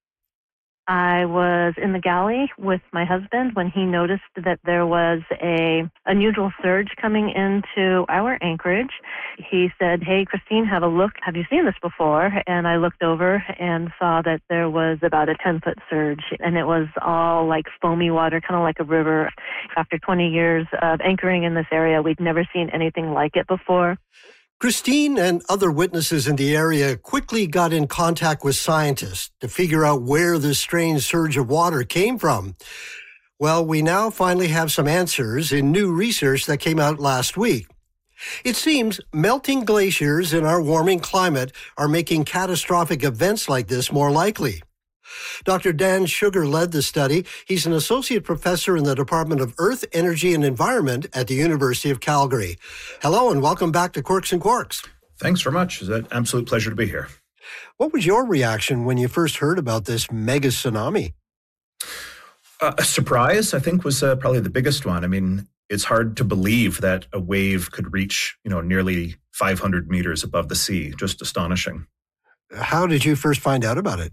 I was in the galley with my husband when he noticed that there was a unusual surge coming into our anchorage. He said, "Hey, Christine, have a look. Have you seen this before?" And I looked over and saw that there was about a ten-foot surge, and it was all like foamy water, kind of like a river. After twenty years of anchoring in this area, we'd never seen anything like it before. Christine and other witnesses in the area quickly got in contact with scientists to figure out where this strange surge of water came from. Well, we now finally have some answers in new research that came out last week. It seems melting glaciers in our warming climate are making catastrophic events like this more likely. Doctor Dan Sugar led the study. He's an associate professor in the Department of Earth, Energy and Environment at the University of Calgary. Hello and welcome back to Quirks and Quarks. Thanks very much. It's an absolute pleasure to be here. What was your reaction when you first heard about this mega tsunami? Uh, a surprise, I think, was uh, probably the biggest one. I mean, it's hard to believe that a wave could reach, you know, nearly five hundred meters above the sea. Just astonishing. How did you first find out about it?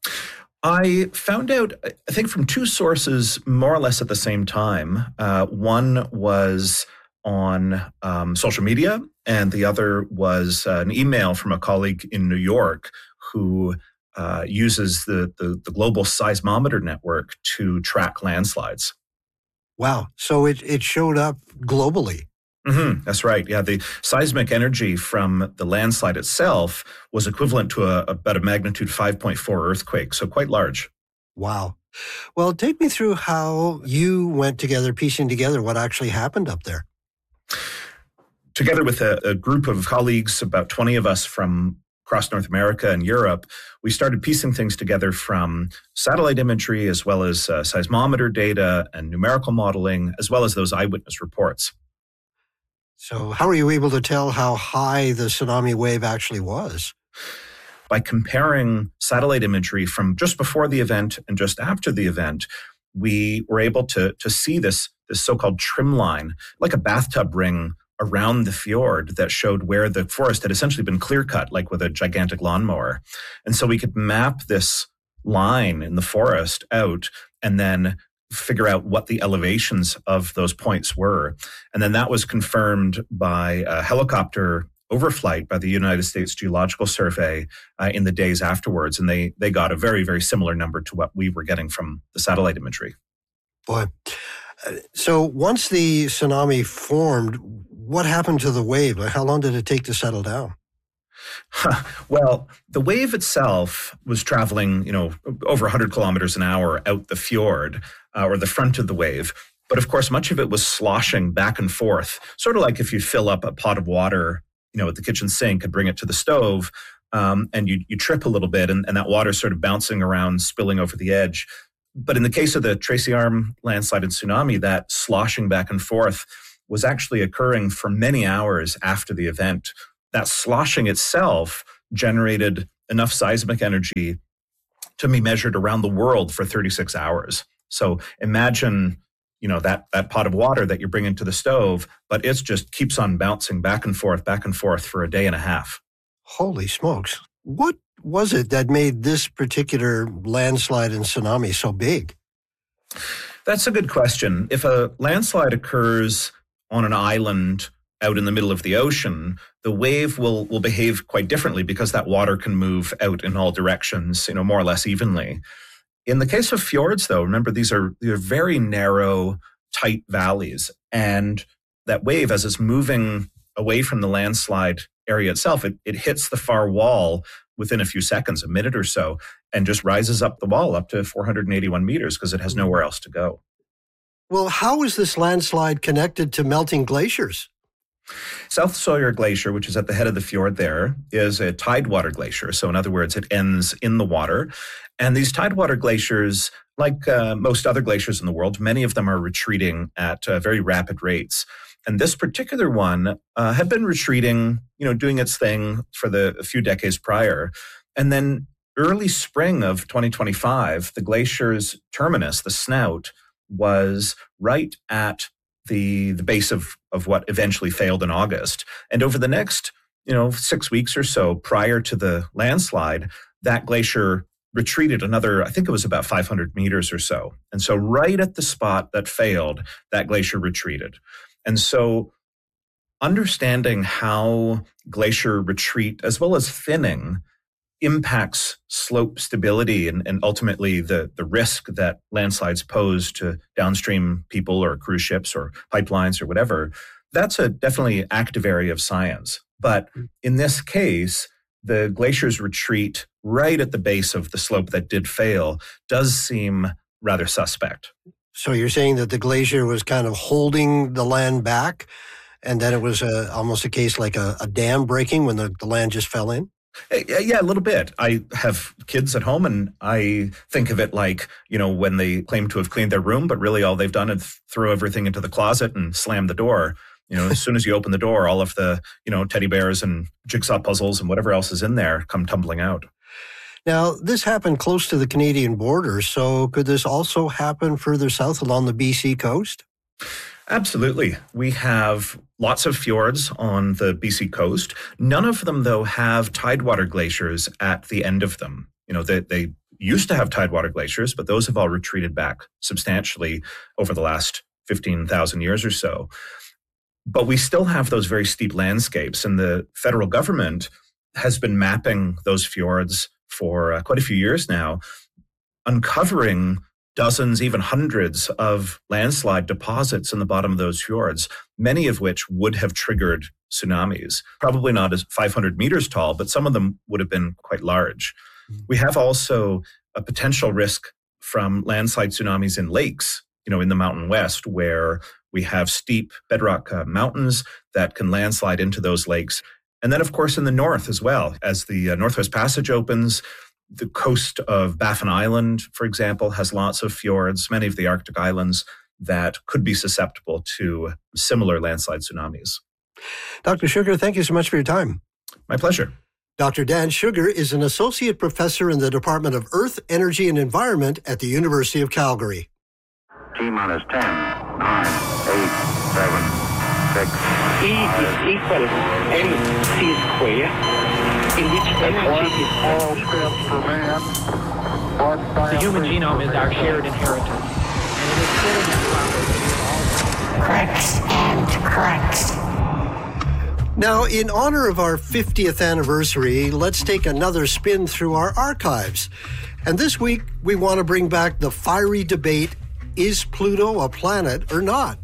I found out, I think, from two sources more or less at the same time. Uh, one was on um, social media, and the other was uh, an email from a colleague in New York who uh, uses the, the, the global seismometer network to track landslides. Wow. So it, it showed up globally. Mm-hmm, that's right. Yeah, the seismic energy from the landslide itself was equivalent to a, about a magnitude five point four earthquake, so quite large. Wow. Well, take me through how you went together, piecing together what actually happened up there. Together with a, a group of colleagues, about twenty of us from across North America and Europe, we started piecing things together from satellite imagery as well as uh, seismometer data and numerical modeling, as well as those eyewitness reports. So how were you able to tell how high the tsunami wave actually was? By comparing satellite imagery from just before the event and just after the event, we were able to, to see this, this so-called trim line, like a bathtub ring around the fjord that showed where the forest had essentially been clear-cut, like with a gigantic lawnmower. And so we could map this line in the forest out and then figure out what the elevations of those points were. And then that was confirmed by a helicopter overflight by the United States Geological Survey uh, in the days afterwards. And they they got a very, very similar number to what we were getting from the satellite imagery. Boy. So once the tsunami formed, what happened to the wave? How long did it take to settle down? Well, the wave itself was traveling, you know, over one hundred kilometers an hour out the fjord uh, or the front of the wave. But of course, much of it was sloshing back and forth, sort of like if you fill up a pot of water, you know, at the kitchen sink and bring it to the stove, um, and you you trip a little bit, and, and that water's sort of bouncing around, spilling over the edge. But in the case of the Tracy Arm landslide and tsunami, that sloshing back and forth was actually occurring for many hours after the event. That sloshing itself generated enough seismic energy to be measured around the world for thirty-six hours. So imagine, you know, that, that pot of water that you're bringing to the stove, but it just keeps on bouncing back and forth, back and forth for a day and a half. Holy smokes. What was it that made this particular landslide and tsunami so big? That's a good question. If a landslide occurs on an island out in the middle of the ocean, the wave will will behave quite differently because that water can move out in all directions, you know, more or less evenly. In the case of fjords, though, remember, these are, these are very narrow, tight valleys. And that wave, as it's moving away from the landslide area itself, it, it hits the far wall within a few seconds, a minute or so, and just rises up the wall up to four hundred eighty-one meters because it has nowhere else to go. Well, how is this landslide connected to melting glaciers? South Sawyer Glacier, which is at the head of the fjord there, is a tidewater glacier. So in other words, it ends in the water. And these tidewater glaciers, like uh, most other glaciers in the world, many of them are retreating at uh, very rapid rates. And this particular one uh, had been retreating, you know, doing its thing for the a few decades prior. And then early spring of twenty twenty-five, the glacier's terminus, the snout, was right at the the base of, of what eventually failed in August. And over the next, you know, six weeks or so prior to the landslide, that glacier retreated another, I think it was about five hundred meters or so. And so right at the spot that failed, that glacier retreated. And so understanding how glacier retreat, as well as thinning, impacts slope stability and, and ultimately the, the risk that landslides pose to downstream people or cruise ships or pipelines or whatever, that's a definitely active area of science. But in this case, the glacier's retreat right at the base of the slope that did fail does seem rather suspect. So you're saying that the glacier was kind of holding the land back, and then it was a, almost a case like a, a dam breaking when the, the land just fell in? Yeah, a little bit. I have kids at home, and I think of it like, you know, when they claim to have cleaned their room, but really all they've done is throw everything into the closet and slam the door. You know, as soon as you open the door, all of the, you know, teddy bears and jigsaw puzzles and whatever else is in there come tumbling out. Now, this happened close to the Canadian border, so could this also happen further south along the B C coast? Absolutely. We have lots of fjords on the B C coast. None of them, though, have tidewater glaciers at the end of them. You know, they, they used to have tidewater glaciers, but those have all retreated back substantially over the last fifteen thousand years or so. But we still have those very steep landscapes, and the federal government has been mapping those fjords for uh, quite a few years now, uncovering dozens, even hundreds of landslide deposits in the bottom of those fjords, many of which would have triggered tsunamis. Probably not as five hundred meters tall, but some of them would have been quite large. Mm-hmm. We have also a potential risk from landslide tsunamis in lakes, you know, in the Mountain West, where we have steep bedrock uh, mountains that can landslide into those lakes. And then, of course, in the north as well, as the uh, Northwest Passage opens, the coast of Baffin Island, for example, has lots of fjords, many of the Arctic islands that could be susceptible to similar landslide tsunamis. Doctor Sugar, thank you so much for your time. My pleasure. Doctor Dan Sugar is an associate professor in the Department of Earth, Energy, and Environment at the University of Calgary. T-minus ten, nine, eight, seven, six. E is equal mc square, in which energy is small step for man, one The human genome is our shared inheritance, and it is sitting in the Cracks and cracks. Now, in honor of our fiftieth anniversary, let's take another spin through our archives. And this week, we want to bring back the fiery debate, is Pluto a planet or not?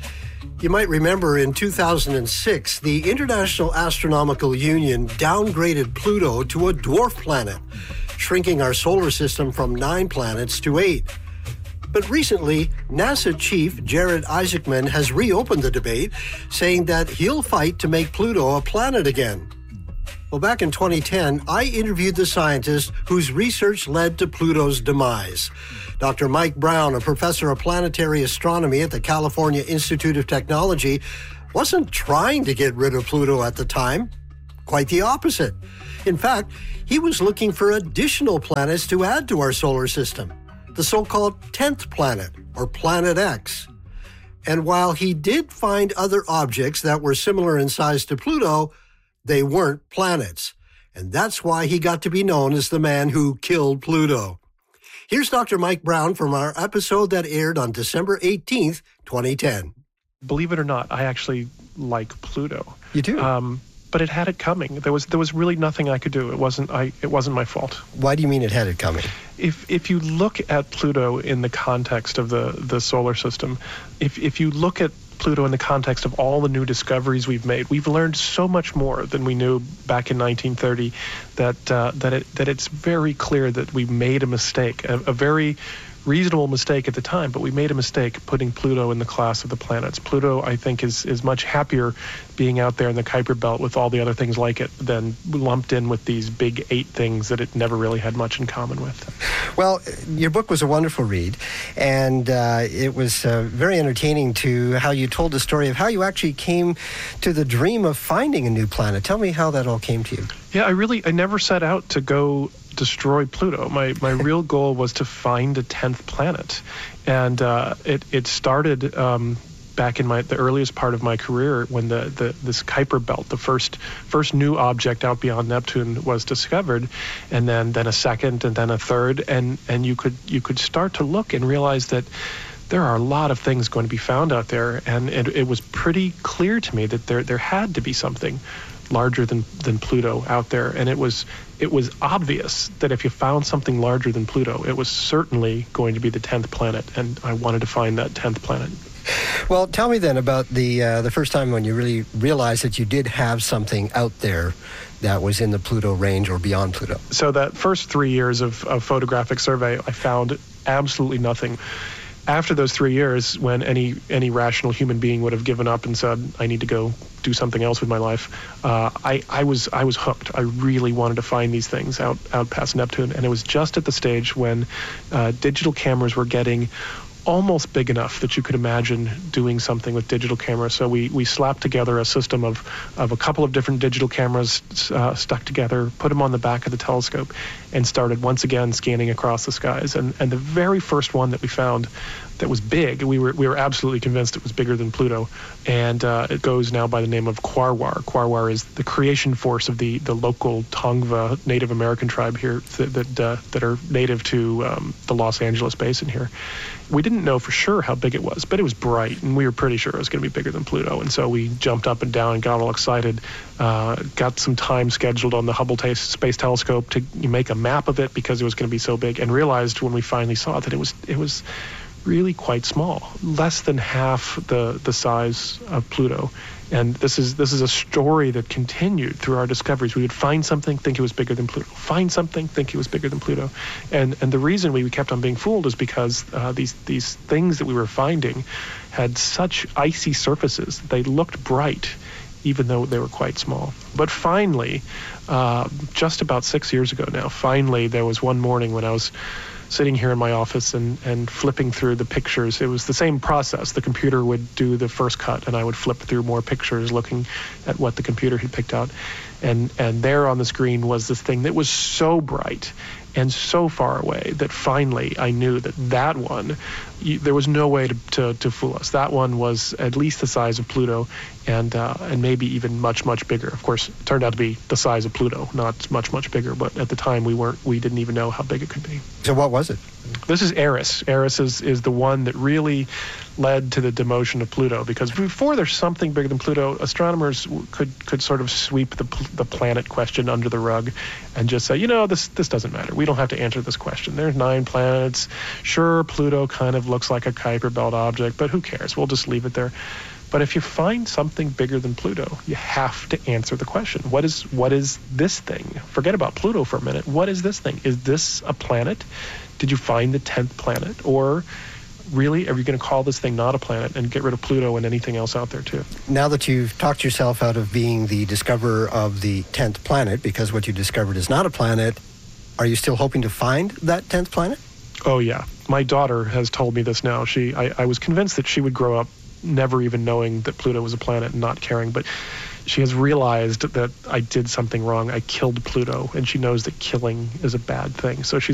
You might remember in two thousand six, the International Astronomical Union downgraded Pluto to a dwarf planet, shrinking our solar system from nine planets to eight. But recently, NASA chief Jared Isaacman has reopened the debate, saying that he'll fight to make Pluto a planet again. Well, back in twenty ten, I interviewed the scientist whose research led to Pluto's demise. Doctor Mike Brown, a professor of planetary astronomy at the California Institute of Technology, wasn't trying to get rid of Pluto at the time. Quite the opposite. In fact, he was looking for additional planets to add to our solar system, the so-called tenth planet, or Planet X. And while he did find other objects that were similar in size to Pluto, they weren't planets. And that's why he got to be known as the man who killed Pluto. Here's Doctor Mike Brown from our episode that aired on December eighteenth, twenty ten. Believe it or not, I actually like Pluto. You do? Um, but it had it coming. There was there was really nothing I could do. It wasn't I. It wasn't my fault. Why do you mean it had it coming? If if you look at Pluto in the context of the, the solar system, if if you look at Pluto in the context of all the new discoveries we've made, we've learned so much more than we knew back in nineteen thirty that uh, that it that it's very clear that we made a mistake, a, a very reasonable mistake at the time, but we made a mistake putting Pluto in the class of the planets. Pluto, I think, is is much happier being out there in the Kuiper Belt with all the other things like it than lumped in with these big eight things that it never really had much in common with. Well, your book was a wonderful read, and uh, it was uh, very entertaining to how you told the story of how you actually came to the dream of finding a new planet. Tell me how that all came to you. Yeah, I really, I never set out to go destroy Pluto. My my real goal was to find a tenth planet, and uh, it it started um, back in my the earliest part of my career when the, the this Kuiper Belt, the first first new object out beyond Neptune, was discovered, and then then a second, and then a third, and and you could you could start to look and realize that there are a lot of things going to be found out there, and it, it was pretty clear to me that there there had to be something larger than, than Pluto out there, and it was it was obvious that if you found something larger than Pluto, it was certainly going to be the tenth planet, and I wanted to find that tenth planet. Well, tell me then about the uh, the first time when you really realized that you did have something out there that was in the Pluto range or beyond Pluto. So that first three years of, of photographic survey, I found absolutely nothing. After those three years, when any any rational human being would have given up and said, I need to go do something else with my life, uh, I, I was I was hooked. I really wanted to find these things out, out past Neptune. And it was just at the stage when uh, digital cameras were getting almost big enough that you could imagine doing something with digital cameras. So we, we slapped together a system of, of a couple of different digital cameras uh, stuck together, put them on the back of the telescope, and started once again scanning across the skies. And, and the very first one that we found that was big, we were we were absolutely convinced it was bigger than Pluto, and uh, it goes now by the name of Quarwar. Quarwar is the creation force of the, the local Tongva Native American tribe here that that, uh, that are native to um, the Los Angeles basin here. We didn't know for sure how big it was, but it was bright, and we were pretty sure it was going to be bigger than Pluto. And so we jumped up and down and got all excited, uh, got some time scheduled on the Hubble t- Space Telescope to make a map of it because it was going to be so big, and realized when we finally saw it that it was it was really quite small, less than half the, the size of Pluto. And this is this is a story that continued through our discoveries. We would find something, think it was bigger than Pluto. Find something, think it was bigger than Pluto. And and the reason we kept on being fooled is because uh, these these things that we were finding had such icy surfaces. They looked bright, even though they were quite small. But finally, uh, just about six years ago now, finally there was one morning when I was sitting here in my office and, and flipping through the pictures. It was the same process. The computer would do the first cut, and I would flip through more pictures looking at what the computer had picked out. And, and there on the screen was this thing that was so bright and so far away that finally I knew that that one you, there was no way to, to, to fool us. That one was at least the size of Pluto, and uh, and maybe even much, much bigger. Of course, it turned out to be the size of Pluto, not much, much bigger. But at the time, we weren't, we didn't even know how big it could be. So what was it? This is Eris. Eris is, is the one that really led to the demotion of Pluto, because before there's something bigger than Pluto, astronomers could could sort of sweep the the planet question under the rug and just say, you know, this this doesn't matter. We don't have to answer this question. There's nine planets. Sure, Pluto kind of looks like a Kuiper Belt object, but who cares? We'll just leave it there. But if you find something bigger than Pluto, you have to answer the question. What is what is this thing? Forget about Pluto for a minute. What is this thing? Is this a planet? Did you find the tenth planet? Or really, are you going to call this thing not a planet and get rid of Pluto and anything else out there too? Now that you've talked yourself out of being the discoverer of the tenth planet, because what you discovered is not a planet, are you still hoping to find that tenth planet? Oh, yeah. My daughter has told me this now. She, I, I was convinced that she would grow up never even knowing that Pluto was a planet and not caring, but she has realized that I did something wrong. I killed Pluto, and she knows that killing is a bad thing. So she's